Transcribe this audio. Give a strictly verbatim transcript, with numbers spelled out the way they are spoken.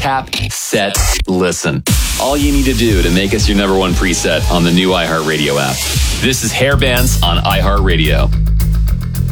Tap, set, listen. All you need to do to make us your number one preset on the new iHeartRadio app. This is Hair Bands on iHeartRadio.